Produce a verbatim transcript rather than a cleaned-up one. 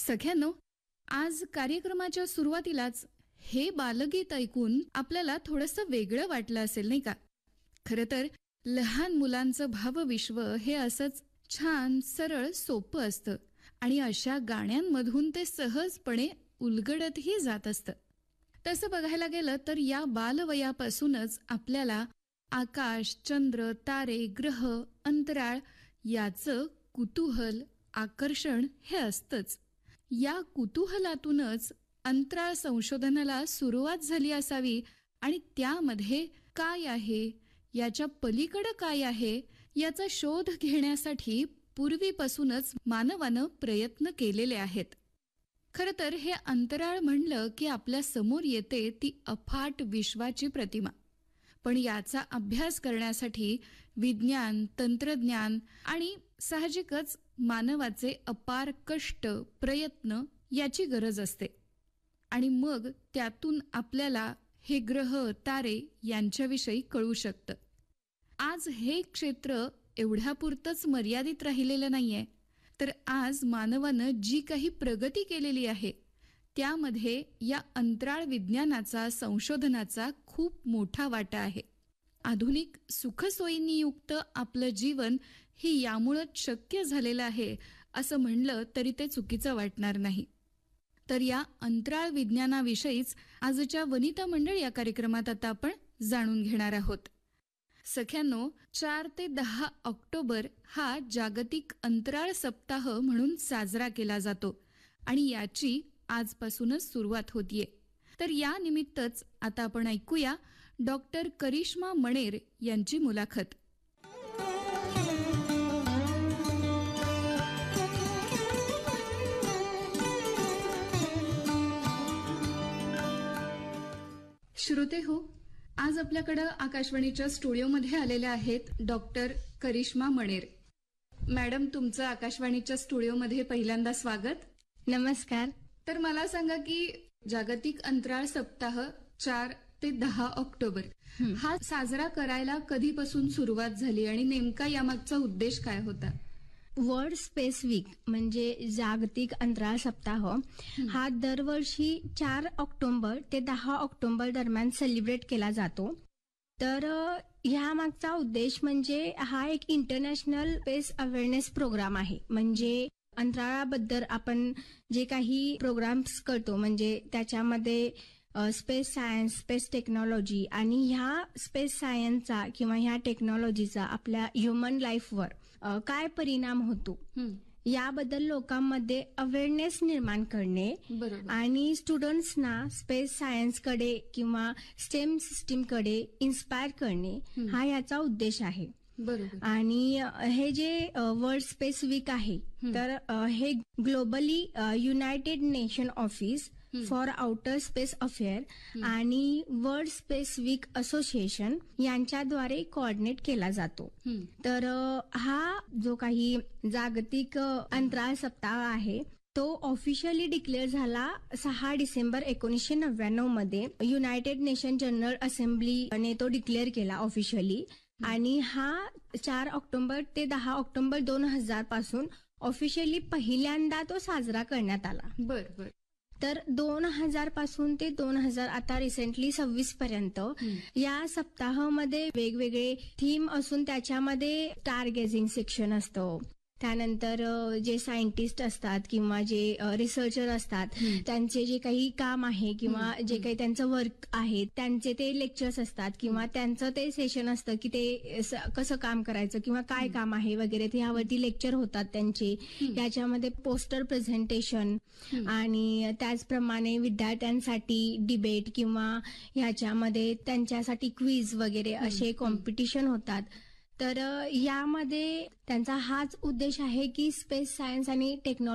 सख्यांनो, आज कार्यक्रमाच्या सुरुवातीलाच हे बालगीत ऐकून आपल्याला थोडंसं वेगळं वाटलं असेल नाही का? खरं तर लहान मुलांचं भावविश्व हे असंच छान सरळ सोपं असतं आणि अशा गाण्यांमधून ते सहजपणे उलगडतही जात असतं. तसं बघायला गेलं तर या बालवयापासूनच आपल्याला आकाश, चंद्र, तारे, ग्रह, अंतराळ याचं कुतूहल, आकर्षण हे असतंच. या कुतूहलातूनच अंतराळ संशोधनाला सुरुवात झाली असावी आणि त्यामध्ये काय आहे, याच्या पलीकडं काय आहे याचा शोध घेण्यासाठी पूर्वीपासूनच मानवानं प्रयत्न केलेले आहेत. खरं तर हे अंतराळ म्हणलं की आपल्या समोर येते ती अफाट विश्वाची प्रतिमा. पण याचा अभ्यास करण्यासाठी विज्ञान, तंत्रज्ञान आणि साहजिकच मानवाचे अपार कष्ट, प्रयत्न याची गरज असते. आणि मग त्यातून आपल्याला हे ग्रह, तारे यांच्याविषयी कळू शकतं. आज हे क्षेत्र एवढ्यापुरतंच मर्यादित राहिलेलं नाहीये, तर आज मानवानं जी काही प्रगती केलेली आहे त्यामध्ये या अंतराळ विज्ञानाचा, संशोधनाचा खूप मोठा वाटा आहे. आधुनिक सुखसोयींनी युक्त आपलं जीवन ही यामुळंच शक्य झालेलं आहे असं म्हणलं तरी ते चुकीचं वाटणार नाही. तर या अंतराळ विज्ञानाविषयीच आजच्या वनिता मंडळ या कार्यक्रमात आता आपण जाणून घेणार आहोत. सख्यांनो, चार ते दहा ऑक्टोबर हा जागतिक अंतराळ सप्ताह म्हणून साजरा केला जातो आणि याची आजपासूनच सुरुवात होतीये. तर या निमित्तच आता आपण ऐकूया डॉक्टर करिश्मा मणेर यांची मुलाखत. श्रोते हो, आज आपल्याकडं आकाशवाणीच्या स्टुडिओमध्ये आलेल्या आहेत डॉक्टर करिश्मा मणेर. मॅडम, तुमचं आकाशवाणीच्या स्टुडिओमध्ये पहिल्यांदा स्वागत. नमस्कार. तर मला सांगा की जागतिक अंतराळ सप्ताह चार ते दहा ऑक्टोबर हा साजरा करायला कधीपासून सुरुवात झाली आणि नेमका यामागचा उद्देश काय होता? वर्ल्ड स्पेस वीक म्हणजे जागतिक अंतराळ सप्ताह हा दरवर्षी चार ऑक्टोबर ते दहा ऑक्टोबर दरम्यान सेलिब्रेट केला जातो. तर ह्या मागचा उद्देश म्हणजे हा एक इंटरनॅशनल स्पेस अवेअरनेस प्रोग्राम आहे. म्हणजे अंतराळाबद्दल आपण जे काही प्रोग्राम्स करतो म्हणजे त्याच्यामध्ये स्पेस सायन्स, स्पेस टेक्नॉलॉजी आणि ह्या स्पेस सायन्सचा किंवा ह्या टेक्नॉलॉजीचा आपल्या ह्युमन लाईफवर काय परिणाम होतो याबद्दल लोकांमध्ये अवेअरनेस निर्माण करणे आणि स्टुडंट्सना स्पेस सायन्सकडे किंवा स्टेम सिस्टीमकडे इन्स्पायर करणे हा याचा उद्देश आहे. बरोबर. आणि हे जे वर्ल्ड स्पेस वीक आहे तर हे globally United nation office for outer space affair आणि वर्ल्ड स्पेस वीक असोसिएशन यांच्याद्वारे कोऑर्डिनेट केला जातो. तर हा जो काही जागतिक अंतराळ सप्ताह आहे तो ऑफिशियली डिक्लेअर झाला सहा डिसेंबर एकोणीसशे नव्याण्णव मध्ये. युनायटेड नेशन जनरल असेंब्लीने तो डिक्लेअर केला ऑफिशियली आणि हा चार ऑक्टोबर ते दहा ऑक्टोबर दोन हजार पासून ऑफिशियली पहिल्यांदा तो साजरा करण्यात आला. बर बर. तर दोन हजार पासून ते दोन हजार आता रिसेंटली सव्वीस पर्यंत या सप्ताहामध्ये वेगवेगळे थीम असून त्याच्यामध्ये स्टार गेझिंग सेक्शन असतं. त्यानंतर जे सायंटिस्ट असतात किंवा जे रिसर्चर असतात त्यांचे जे काही काम आहे किंवा जे काही त्यांचं वर्क आहे त्यांचे ते लेक्चर्स असतात किंवा त्यांचं ते सेशन असतं की ते कसं काम करायचं किंवा काय काम आहे वगैरे यावरती लेक्चर होतात त्यांचे. याच्यामध्ये पोस्टर प्रेझेंटेशन आणि त्याचप्रमाणे विद्यार्थ्यांसाठी डिबेट किंवा ह्याच्यामध्ये त्यांच्यासाठी क्विज वगैरे असे कॉम्पिटिशन होतात. तर यामध्ये त्यांचा हाच उद्देश आहे की स्पेस सायन्स आणि टेक्नॉलॉजी